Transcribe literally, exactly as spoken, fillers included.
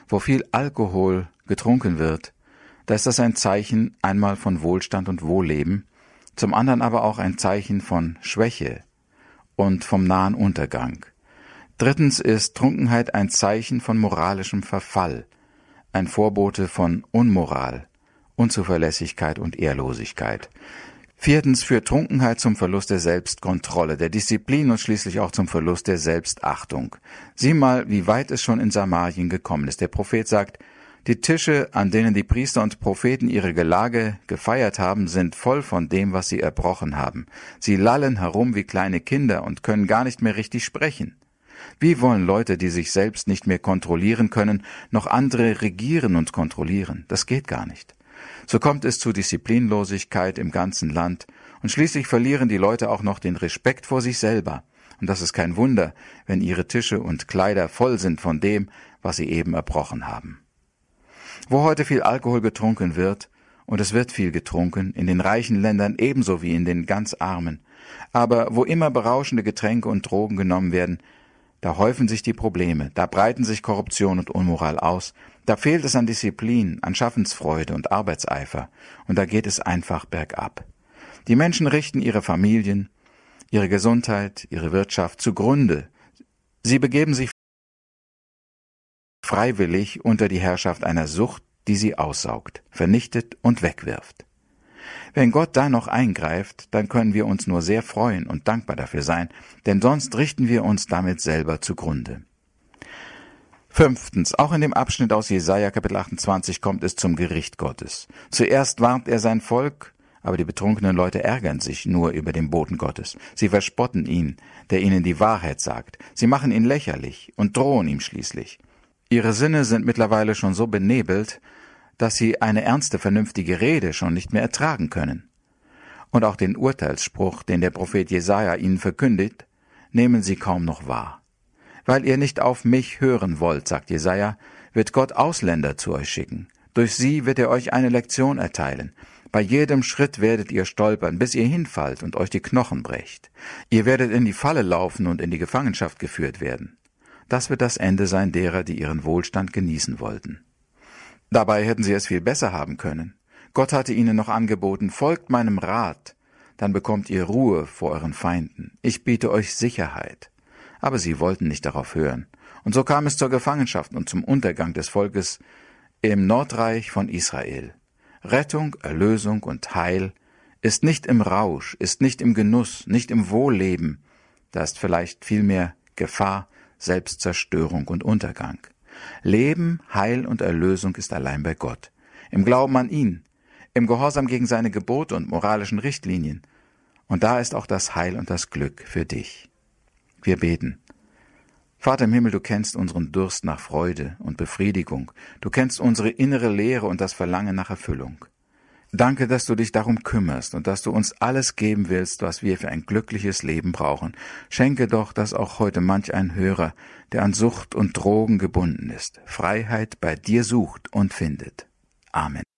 wo viel Alkohol getrunken wird, da ist das ein Zeichen einmal von Wohlstand und Wohlleben, zum anderen aber auch ein Zeichen von Schwäche und vom nahen Untergang. Drittens ist Trunkenheit ein Zeichen von moralischem Verfall, ein Vorbote von Unmoral, Unzuverlässigkeit und Ehrlosigkeit. Viertens führt Trunkenheit zum Verlust der Selbstkontrolle, der Disziplin und schließlich auch zum Verlust der Selbstachtung. Sieh mal, wie weit es schon in Samarien gekommen ist. Der Prophet sagt, die Tische, an denen die Priester und Propheten ihre Gelage gefeiert haben, sind voll von dem, was sie erbrochen haben. Sie lallen herum wie kleine Kinder und können gar nicht mehr richtig sprechen. Wie wollen Leute, die sich selbst nicht mehr kontrollieren können, noch andere regieren und kontrollieren? Das geht gar nicht. So kommt es zu Disziplinlosigkeit im ganzen Land, und schließlich verlieren die Leute auch noch den Respekt vor sich selber. Und das ist kein Wunder, wenn ihre Tische und Kleider voll sind von dem, was sie eben erbrochen haben. Wo heute viel Alkohol getrunken wird, und es wird viel getrunken, in den reichen Ländern ebenso wie in den ganz armen, aber wo immer berauschende Getränke und Drogen genommen werden, da häufen sich die Probleme, da breiten sich Korruption und Unmoral aus, da fehlt es an Disziplin, an Schaffensfreude und Arbeitseifer, und da geht es einfach bergab. Die Menschen richten ihre Familien, ihre Gesundheit, ihre Wirtschaft zugrunde. Sie begeben sich freiwillig unter die Herrschaft einer Sucht, die sie aussaugt, vernichtet und wegwirft. Wenn Gott da noch eingreift, dann können wir uns nur sehr freuen und dankbar dafür sein, denn sonst richten wir uns damit selber zugrunde. Fünftens, auch in dem Abschnitt aus Jesaja Kapitel achtundzwanzig kommt es zum Gericht Gottes. Zuerst warnt er sein Volk, aber die betrunkenen Leute ärgern sich nur über den Boten Gottes. Sie verspotten ihn, der ihnen die Wahrheit sagt. Sie machen ihn lächerlich und drohen ihm schließlich. Ihre Sinne sind mittlerweile schon so benebelt, dass sie eine ernste, vernünftige Rede schon nicht mehr ertragen können. Und auch den Urteilsspruch, den der Prophet Jesaja ihnen verkündigt, nehmen sie kaum noch wahr. Weil ihr nicht auf mich hören wollt, sagt Jesaja, wird Gott Ausländer zu euch schicken. Durch sie wird er euch eine Lektion erteilen. Bei jedem Schritt werdet ihr stolpern, bis ihr hinfallt und euch die Knochen brecht. Ihr werdet in die Falle laufen und in die Gefangenschaft geführt werden. Das wird das Ende sein derer, die ihren Wohlstand genießen wollten. Dabei hätten sie es viel besser haben können. Gott hatte ihnen noch angeboten, folgt meinem Rat, dann bekommt ihr Ruhe vor euren Feinden. Ich biete euch Sicherheit. Aber sie wollten nicht darauf hören. Und so kam es zur Gefangenschaft und zum Untergang des Volkes im Nordreich von Israel. Rettung, Erlösung und Heil ist nicht im Rausch, ist nicht im Genuss, nicht im Wohlleben. Da ist vielleicht vielmehr Gefahr, Selbstzerstörung und Untergang. Leben, Heil und Erlösung ist allein bei Gott. Im Glauben an ihn, im Gehorsam gegen seine Gebote und moralischen Richtlinien. Und da ist auch das Heil und das Glück für dich. Wir beten. Vater im Himmel, du kennst unseren Durst nach Freude und Befriedigung. Du kennst unsere innere Leere und das Verlangen nach Erfüllung. Danke, dass du dich darum kümmerst und dass du uns alles geben willst, was wir für ein glückliches Leben brauchen. Schenke doch, dass auch heute manch ein Hörer, der an Sucht und Drogen gebunden ist, Freiheit bei dir sucht und findet. Amen.